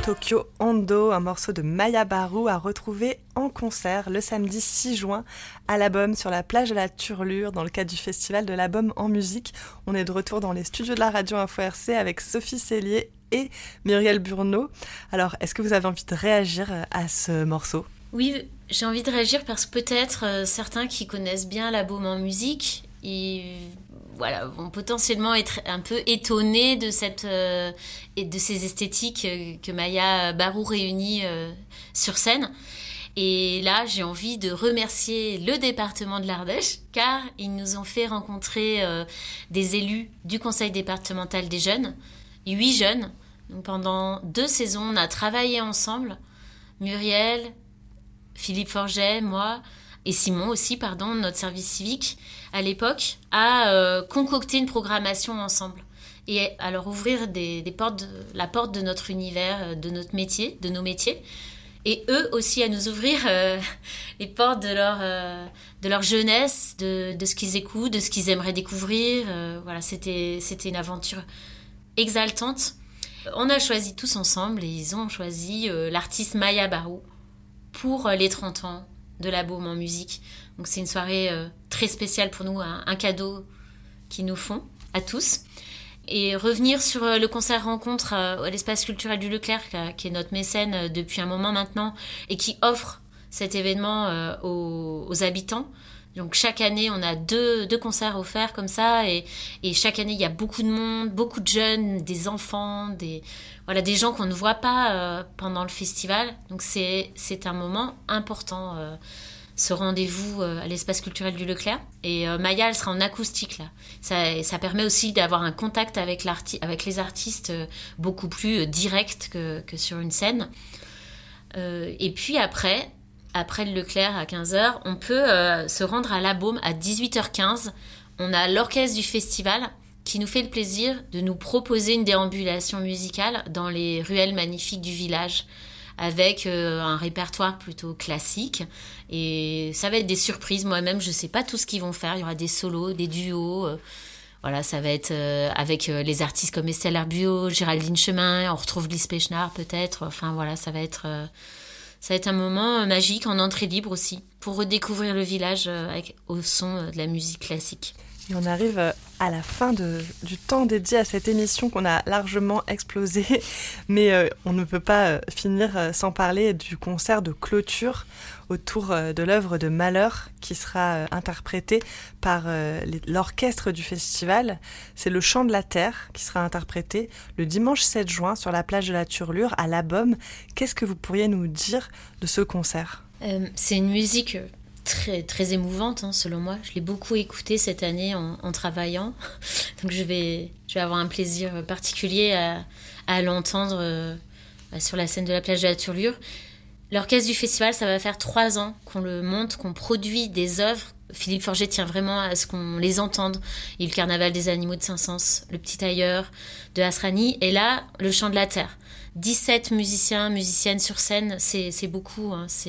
Tokyo Hondo, un morceau de Maya Barou à retrouver en concert le samedi 6 juin à l'Album sur la plage de la Turlure dans le cadre du festival de l'Album en musique. On est de retour dans les studios de la radio Info RC avec Sophie Cellier et Muriel Burneau. Alors, est-ce que vous avez envie de réagir à ce morceau ? Oui, j'ai envie de réagir parce que peut-être certains qui connaissent bien l'Album en musique, vont potentiellement être un peu étonnés de ces esthétiques que Maya Barou réunit sur scène. Et là, j'ai envie de remercier le département de l'Ardèche, car ils nous ont fait rencontrer des élus du conseil départemental des jeunes, 8 jeunes. Donc pendant 2 saisons, on a travaillé ensemble, Muriel, Philippe Forget, moi, et Simon aussi, notre service civique, à l'époque, a concocté une programmation ensemble. Et à leur ouvrir la porte de notre univers, de notre métier, de nos métiers. Et eux aussi à nous ouvrir les portes de leur jeunesse, de ce qu'ils écoutent, de ce qu'ils aimeraient découvrir. C'était une aventure exaltante. On a choisi tous ensemble et ils ont choisi l'artiste Maya Barou pour les 30 ans de l'Album en musique. Donc c'est une soirée très spéciale pour nous, un cadeau qu'ils nous font à tous. Et revenir sur le concert rencontre à l'espace culturel du Leclerc, qui est notre mécène depuis un moment maintenant, et qui offre cet événement aux habitants. Donc chaque année, on a deux concerts offerts comme ça, et chaque année, il y a beaucoup de monde, beaucoup de jeunes, des enfants, des gens qu'on ne voit pas pendant le festival. Donc c'est un moment important, ce rendez-vous à l'espace culturel du Leclerc. Et Maya, elle sera en acoustique là. Ça permet aussi d'avoir un contact avec les artistes beaucoup plus direct que sur une scène. Et puis après le Leclerc à 15h, on peut se rendre à l'Album à 18h15. On a l'orchestre du festival qui nous fait le plaisir de nous proposer une déambulation musicale dans les ruelles magnifiques du village avec un répertoire plutôt classique. Et ça va être des surprises. Moi-même, je ne sais pas tout ce qu'ils vont faire. Il y aura des solos, des duos. Ça va être avec les artistes comme Estelle Arbuot, Géraldine Chemin. On retrouve Lise Pechnard peut-être. Ça va être un moment magique en entrée libre aussi, pour redécouvrir le village au son de la musique classique. Et on arrive à la fin du temps dédié à cette émission qu'on a largement explosé, mais on ne peut pas finir sans parler du concert de clôture autour de l'œuvre de Malheur qui sera interprétée par l'orchestre du festival. C'est le Chant de la Terre qui sera interprété le dimanche 7 juin sur la plage de la Turlure à l'Album. Qu'est-ce que vous pourriez nous dire de ce concert ? C'est une musique très, très émouvante, selon moi. Je l'ai beaucoup écoutée cette année en travaillant. Donc je vais avoir un plaisir particulier à l'entendre sur la scène de la plage de la Turlure. L'orchestre du festival, ça va faire 3 ans qu'on le monte, qu'on produit des œuvres. Philippe Forget tient vraiment à ce qu'on les entende. Il y a le Carnaval des animaux de Saint-Saëns, le Petit Tailleur de Asrani, et là, le Chant de la Terre. 17 musiciens, musiciennes sur scène, c'est beaucoup.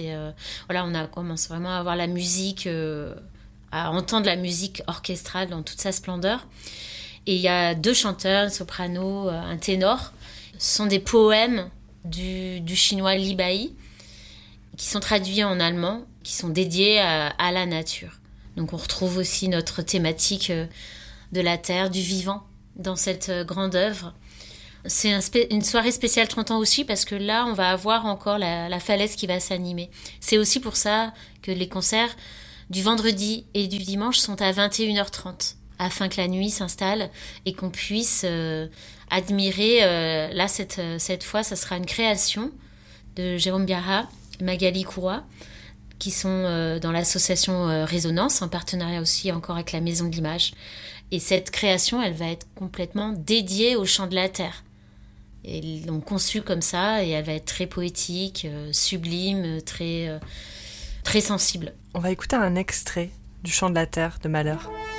On commence vraiment à avoir la musique, à entendre la musique orchestrale dans toute sa splendeur. Et il y a 2 chanteurs, un soprano, un ténor. Ce sont des poèmes du chinois Li Bai, qui sont traduits en allemand, qui sont dédiés à la nature. Donc on retrouve aussi notre thématique de la terre, du vivant, dans cette grande œuvre. C'est une soirée spéciale 30 ans aussi, parce que là, on va avoir encore la falaise qui va s'animer. C'est aussi pour ça que les concerts du vendredi et du dimanche sont à 21h30, afin que la nuit s'installe et qu'on puisse admirer. Là, cette fois, ça sera une création de Jérôme Biarra, Magali Courroy, qui sont dans l'association Résonance, en partenariat aussi encore avec la Maison de l'Image. Et cette création, elle va être complètement dédiée au Chant de la Terre. Et ils l'ont conçue comme ça, et elle va être très poétique, sublime, très, très sensible. On va écouter un extrait du Chant de la Terre de Malheur.